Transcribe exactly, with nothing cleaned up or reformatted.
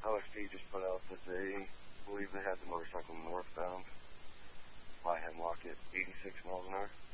O S D just put out that they believe they had the motorcycle northbound by Hemlock at eighty-six miles an hour.